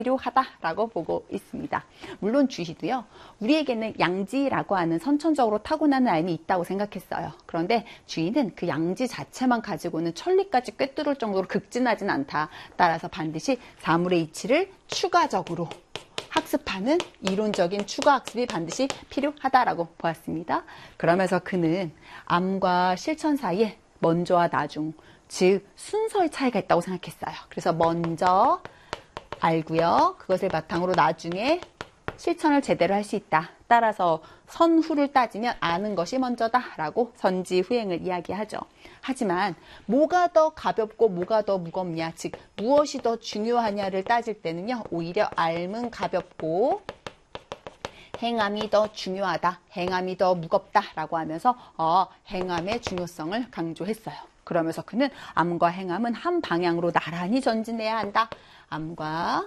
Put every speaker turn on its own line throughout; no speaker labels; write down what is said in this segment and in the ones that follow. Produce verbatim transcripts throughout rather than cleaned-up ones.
필요하다라고 보고 있습니다. 물론 주희도요. 우리에게는 양지라고 하는 선천적으로 타고나는 아임이 있다고 생각했어요. 그런데 주희는 그 양지 자체만 가지고는 천리까지 꿰뚫을 정도로 극진하진 않다. 따라서 반드시 사물의 이치를 추가적으로 학습하는 이론적인 추가 학습이 반드시 필요하다라고 보았습니다. 그러면서 그는 암과 실천 사이에 먼저와 나중, 즉 순서의 차이가 있다고 생각했어요. 그래서 먼저 알고요. 그것을 바탕으로 나중에 실천을 제대로 할 수 있다. 따라서 선후를 따지면 아는 것이 먼저다라고 선지후행을 이야기하죠. 하지만 뭐가 더 가볍고 뭐가 더 무겁냐, 즉 무엇이 더 중요하냐를 따질 때는요. 오히려 알면 가볍고 행함이 더 중요하다. 행함이 더 무겁다라고 하면서 어, 행함의 중요성을 강조했어요. 그러면서 그는 암과 행함은 한 방향으로 나란히 전진해야 한다. 암과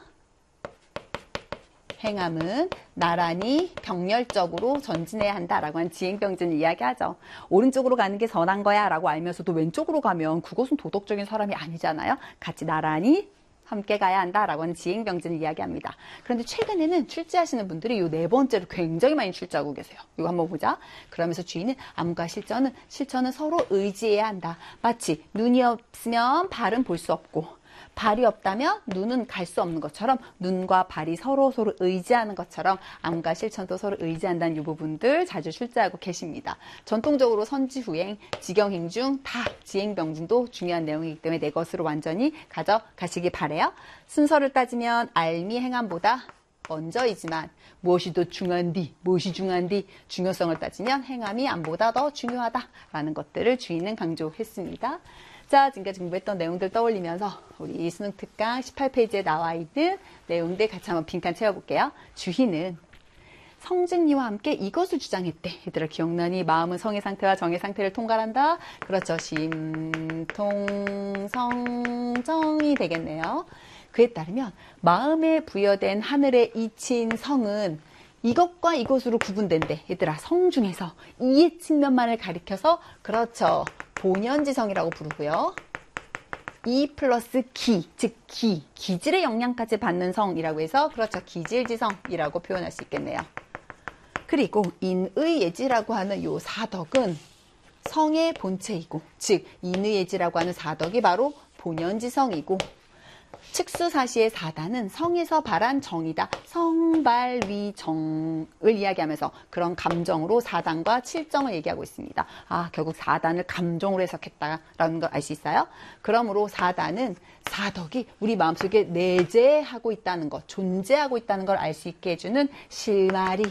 행함은 나란히 병렬적으로 전진해야 한다라고 한 지행병진을 이야기하죠. 오른쪽으로 가는 게 선한 거야 라고 알면서도 왼쪽으로 가면 그것은 도덕적인 사람이 아니잖아요. 같이 나란히 함께 가야 한다라고 하는 지행병진을 이야기합니다. 그런데 최근에는 출제하시는 분들이 이 네 번째로 굉장히 많이 출제하고 계세요. 이거 한번 보자. 그러면서 주인은 암과 실천은 실천은 서로 의지해야 한다. 마치 눈이 없으면 발은 볼 수 없고 발이 없다면 눈은 갈 수 없는 것처럼 눈과 발이 서로 서로 의지하는 것처럼 암과 실천도 서로 의지한다는 이 부분들 자주 출제하고 계십니다. 전통적으로 선지후행, 지경행 중 다 지행병진도 중요한 내용이기 때문에 내 것으로 완전히 가져가시기 바래요. 순서를 따지면 알미 행함보다 먼저이지만 무엇이 더 중요한디, 무엇이 중요한디 중요성을 따지면 행함이 암보다 더 중요하다라는 것들을 주인은 강조했습니다. 자, 지금까지 공부했던 내용들 떠올리면서 우리 수능 특강 십팔 페이지에 나와 있는 내용들 같이 한번 빈칸 채워볼게요. 주희는 성증리와 함께 이것을 주장했대. 얘들아 기억나니? 마음은 성의 상태와 정의 상태를 통괄한다. 그렇죠. 심, 통, 성, 정이 되겠네요. 그에 따르면 마음에 부여된 하늘의 이치인 성은 이것과 이것으로 구분된대. 얘들아 성 중에서 이의 측면만을 가리켜서 그렇죠. 본연지성이라고 부르고요. 이 플러스 기, 즉 기, 기질의 영향까지 받는 성이라고 해서 그렇죠. 기질지성이라고 표현할 수 있겠네요. 그리고 인의예지라고 하는 요 사덕은 성의 본체이고, 즉 인의예지라고 하는 사덕이 바로 본연지성이고, 측수사시의 사단은 성에서 발한 정이다. 성발위정을 이야기하면서 그런 감정으로 사단과 칠정을 얘기하고 있습니다. 아, 결국 사단을 감정으로 해석했다라는 걸 알 수 있어요. 그러므로 사단은 사덕이 우리 마음속에 내재하고 있다는 것, 존재하고 있다는 걸 알 수 있게 해주는 실마리,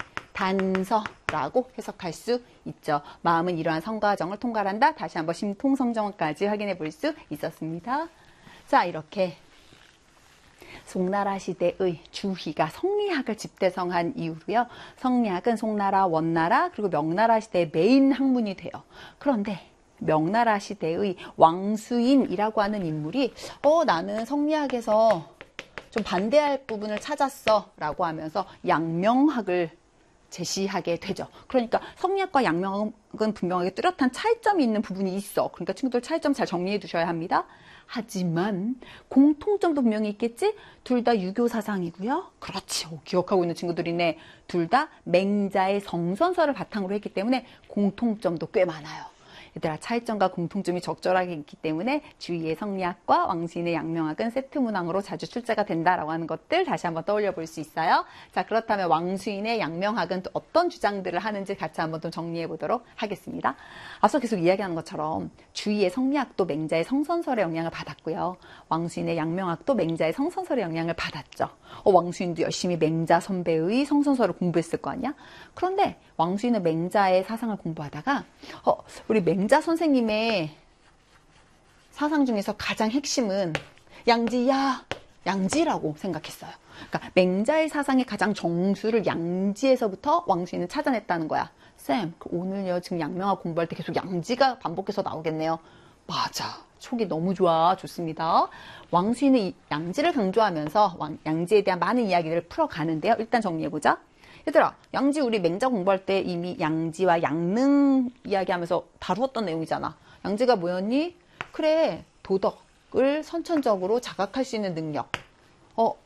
단서라고 해석할 수 있죠. 마음은 이러한 성과 정을 통괄한다. 다시 한번 심통성정까지 확인해 볼 수 있었습니다. 자, 이렇게 송나라 시대의 주희가 성리학을 집대성한 이후로요. 성리학은 송나라, 원나라, 그리고 명나라 시대의 메인 학문이 돼요. 그런데 명나라 시대의 왕수인이라고 하는 인물이 어 나는 성리학에서 좀 반대할 부분을 찾았어 라고 하면서 양명학을 제시하게 되죠. 그러니까 성리학과 양명학은 분명하게 뚜렷한 차이점이 있는 부분이 있어. 그러니까 친구들 차이점 잘 정리해 두셔야 합니다. 하지만 공통점도 분명히 있겠지? 둘 다 유교 사상이고요. 그렇지. 오, 기억하고 있는 친구들이네. 둘 다 맹자의 성선설을 바탕으로 했기 때문에 공통점도 꽤 많아요. 얘들아 차이점과 공통점이 적절하게 있기 때문에 주희의 성리학과 왕수인의 양명학은 세트 문항으로 자주 출제가 된다라고 하는 것들 다시 한번 떠올려 볼 수 있어요. 자, 그렇다면 왕수인의 양명학은 또 어떤 주장들을 하는지 같이 한번 또 정리해 보도록 하겠습니다. 앞서 계속 이야기하는 것처럼 주희의 성리학도 맹자의 성선설의 영향을 받았고요. 왕수인의 양명학도 맹자의 성선설의 영향을 받았죠. 어, 왕수인도 열심히 맹자 선배의 성선설을 공부했을 거 아니야? 그런데 왕수인은 맹자의 사상을 공부하다가 어, 우리 맹자 선생님의 사상 중에서 가장 핵심은 양지야, 양지라고 생각했어요. 그러니까 맹자의 사상의 가장 정수를 양지에서부터 왕수인은 찾아냈다는 거야. 쌤, 오늘요 지금 양명학 공부할 때 계속 양지가 반복해서 나오겠네요. 맞아. 촉이 너무 좋아. 좋습니다. 왕수인은 이 양지를 강조하면서 왕, 양지에 대한 많은 이야기들을 풀어가는데요. 일단 정리해보자. 얘들아, 양지 우리 맹자 공부할 때 이미 양지와 양능 이야기하면서 다루었던 내용이잖아. 양지가 뭐였니? 그래, 도덕을 선천적으로 자각할 수 있는 능력. 어,